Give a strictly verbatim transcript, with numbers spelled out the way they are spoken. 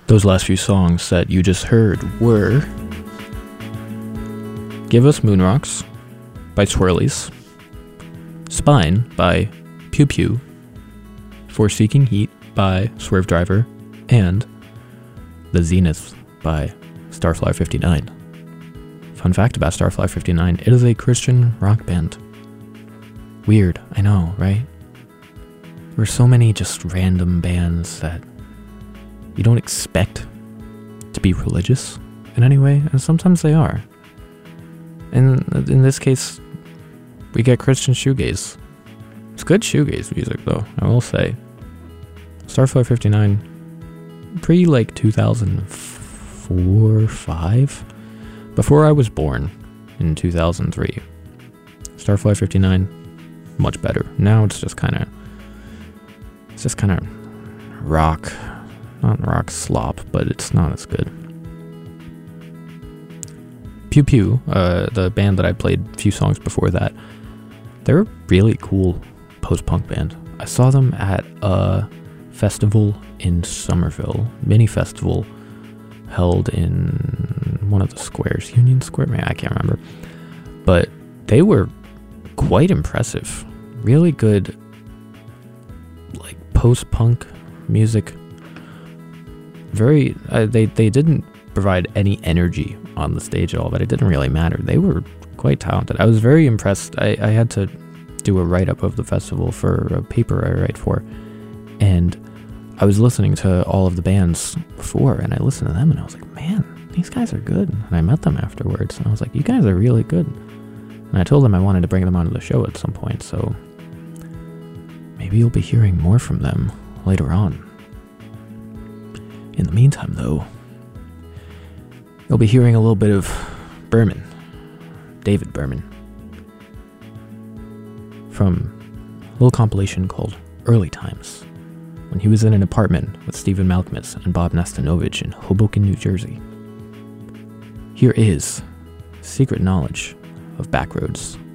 Those last few songs that you just heard were Give Us Moon Rocks by Swirlies, Spine by Pew Pew, Forsaking Heat by Swerve Driver, and The Zenith by Starflyer fifty-nine. Fun fact about Starflyer fifty-nine, it is a Christian rock band. Weird, I know, right? There are so many just random bands that you don't expect to be religious in any way, and sometimes they are. And in this case, we get Christian shoegaze. It's good shoegaze music, though, I will say. Starflyer fifty-nine, pre like two thousand four, five, before I was born in two thousand three. Starflyer fifty-nine, much better. Now it's just kind of, it's just kind of rock. Not rock slop, but it's not as good. Pew Pew, uh, the band that I played a few songs before that, they're a really cool post-punk band. I saw them at a festival in Somerville, mini festival held in one of the squares, Union Square, man, I can't remember. But they were quite impressive. Really good, like, post-punk music. Very, uh, they, they didn't provide any energy on the stage at all, but it didn't really matter. They were quite talented. I was very impressed. I, I had to do a write-up of the festival for a paper I write for, and I was listening to all of the bands before, and I listened to them, and I was like, man, these guys are good. And I met them afterwards, and I was like, you guys are really good. And I told them I wanted to bring them onto the show at some point, so maybe you'll be hearing more from them later on. In the meantime, though, you'll be hearing a little bit of Berman, David Berman, from a little compilation called Early Times, when he was in an apartment with Stephen Malkmus and Bob Nastanovich in Hoboken, New Jersey. Here is Secret Knowledge of Backroads.